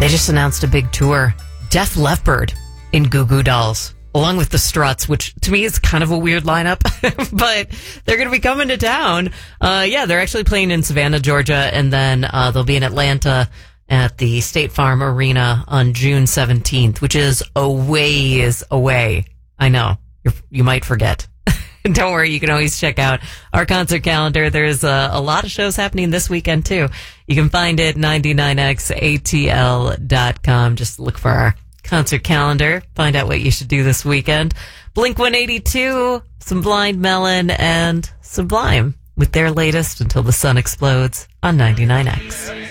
They just announced a big tour. Def Leppard in Goo Goo Dolls, along with the Struts, which to me is kind of a weird lineup, but they're going to be coming to town. They're actually playing in Savannah, Georgia, and then they'll be in Atlanta at the State Farm Arena on June 17th, which is a ways away. I know. You might forget. Don't worry, you can always check out our concert calendar. There's a lot of shows happening this weekend, too. You can find it 99xatl.com. Just look for our concert calendar. Find out what you should do this weekend. Blink-182, some Blind Melon, and Sublime with their latest Until the Sun Explodes on 99X.